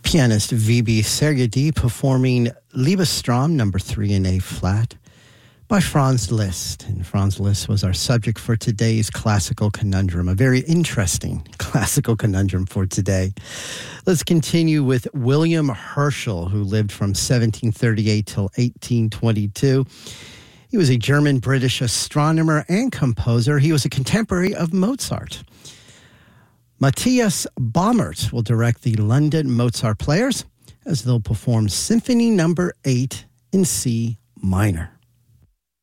Pianist V.B. Sergedi performing Liebesstraum number 3 in A flat by Franz Liszt. And Franz Liszt was our subject for today's classical conundrum, a very interesting classical conundrum for today. Let's continue with William Herschel, who lived from 1738 till 1822. He was a German-British astronomer and composer. He was a contemporary of Mozart. Matthias Baumert will direct the London Mozart Players as they'll perform Symphony Number 8 in C minor.